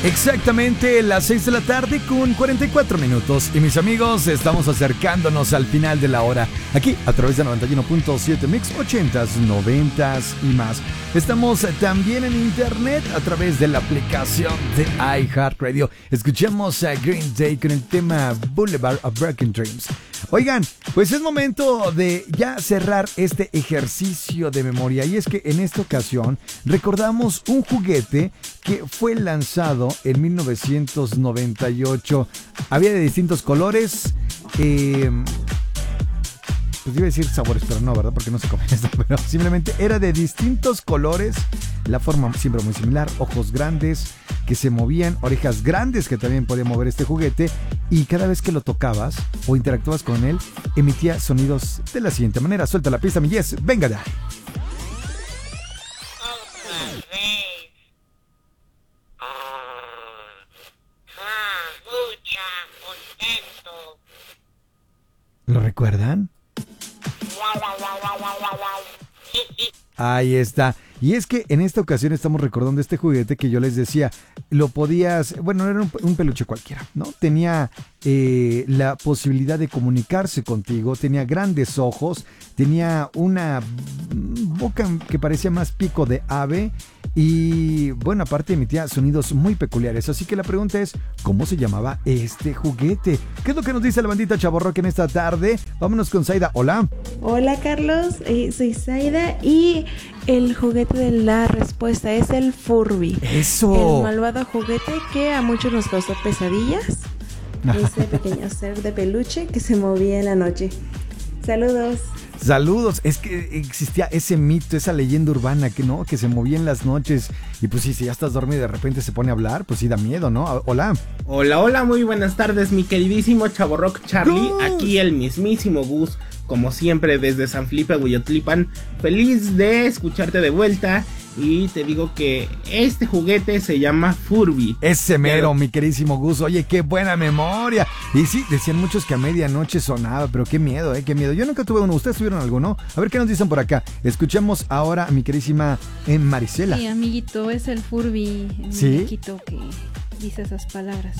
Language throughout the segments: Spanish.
Exactamente las 6 de la tarde con 44 minutos. Y mis amigos, estamos acercándonos al final de la hora. Aquí a través de 91.7 Mix 80s, 90s y más. Estamos también en internet a través de la aplicación de iHeartRadio. Escuchamos a Green Day con el tema Boulevard of Broken Dreams. Oigan, pues es momento de ya cerrar este ejercicio de memoria. Y es que en esta ocasión recordamos un juguete que fue lanzado en 1998. Había de distintos colores. Pues iba a decir sabores, pero no, ¿verdad? Porque no se come esto. Pero simplemente era de distintos colores. La forma siempre muy similar. Ojos grandes que se movían. Orejas grandes que también podía mover este juguete. Y cada vez que lo tocabas o interactuabas con él, emitía sonidos de la siguiente manera. Suelta la pista, mi Jess. Venga ya. ¿Lo recuerdan? Ahí está. Y es que en esta ocasión estamos recordando este juguete que yo les decía, lo podías, bueno, era un peluche cualquiera, ¿no? Tenía la posibilidad de comunicarse contigo, tenía grandes ojos, tenía una boca que parecía más pico de ave y, bueno, aparte emitía sonidos muy peculiares. Así que la pregunta es, ¿cómo se llamaba este juguete? ¿Qué es lo que nos dice la bandita Chavorrock en esta tarde? Vámonos con Zaida. Hola. Hola, Carlos, soy Zaida y el juguete de la respuesta es el Furby. ¡Eso! El malvado juguete que a muchos nos causó pesadillas. Ese pequeño ser de peluche que se movía en la noche. Saludos. Saludos, es que existía ese mito, esa leyenda urbana que no, que se movía en las noches y pues sí, si ya estás dormido y de repente se pone a hablar, pues sí da miedo, ¿no? Hola. Hola, muy buenas tardes, mi queridísimo Chavorrock Charlie, Gus. Aquí el mismísimo Gus, como siempre desde San Felipe, Hueyotlipan, feliz de escucharte de vuelta. Y te digo que este juguete se llama Furby. Ese mero, mi queridísimo Gus. Oye, qué buena memoria. Y sí, decían muchos que a medianoche sonaba, pero qué miedo, qué miedo. Yo nunca tuve uno. ¿Ustedes tuvieron alguno? A ver qué nos dicen por acá. Escuchemos ahora a mi queridísima Marisela. Sí, amiguito, es el Furby, el muñequito que dice esas palabras.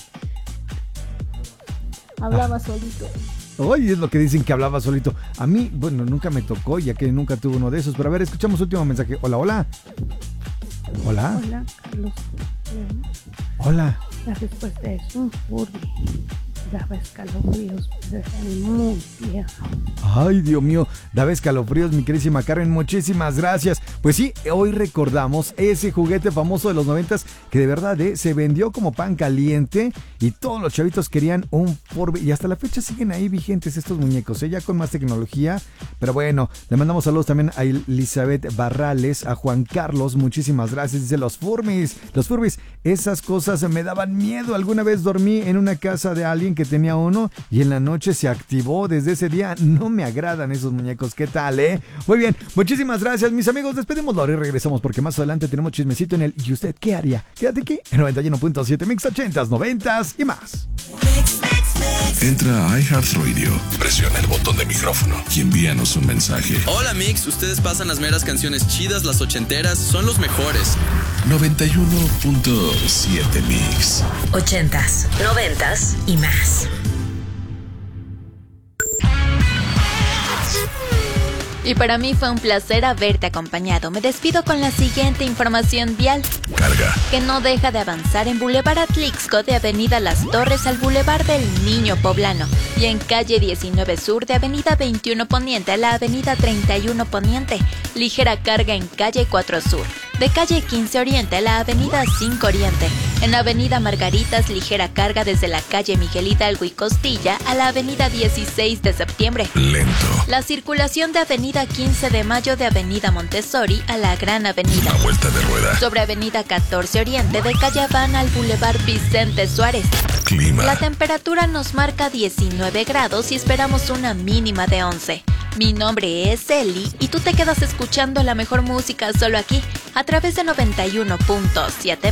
Hablaba solito. Oye, es lo que dicen que hablaba solito. A mí, bueno, nunca me tocó, ya que nunca tuve uno de esos. Pero a ver, escuchamos último mensaje. Hola. Hola, Carlos. Hola. La respuesta es un Furby. Daba escalofríos desde muy viejo. Ay, Dios mío, daba escalofríos, mi queridísima Karen, muchísimas gracias. Pues sí, hoy recordamos ese juguete famoso de los 90s que de verdad se vendió como pan caliente y todos los chavitos querían un Furby y hasta la fecha siguen ahí vigentes estos muñecos, ya con más tecnología. Pero bueno, le mandamos saludos también a Elizabeth Barrales, a Juan Carlos, muchísimas gracias. Dice, los Furbies, esas cosas me daban miedo. Alguna vez dormí en una casa de alguien que tenía uno y en la noche se activó. Desde ese día no me agradan esos muñecos. ¿Qué tal, Muy bien, muchísimas gracias, mis amigos. Despedimos la hora y regresamos porque más adelante tenemos chismecito en el ¿Y usted qué haría? Quédate aquí en 91.7 Mix 80s, 90s y más. Entra a iHeartRadio, presiona el botón de micrófono y envíanos un mensaje. Hola, Mix, ustedes pasan las meras canciones chidas, las ochenteras, son los mejores. 91.7 Mix 80s, 90s y más. Y para mí fue un placer haberte acompañado. Me despido con la siguiente información vial. Carga. Que no deja de avanzar en Boulevard Atlixco de Avenida Las Torres al Boulevard del Niño Poblano. Y en calle 19 Sur de Avenida 21 Poniente a la Avenida 31 Poniente. Ligera carga en calle 4 Sur. De calle 15 Oriente a la Avenida 5 Oriente. En Avenida Margaritas, ligera carga desde la calle Miguel Hidalgo y Costilla a la Avenida 16 de Septiembre. Lento. La circulación de Avenida 15 de Mayo de Avenida Montessori a la Gran Avenida. Una vuelta de rueda. Sobre Avenida 14 Oriente de Calle Habana al Boulevard Vicente Suárez. Clima. La temperatura nos marca 19 grados y esperamos una mínima de 11. Mi nombre es Eli y tú te quedas escuchando la mejor música solo aquí, a través de 91.7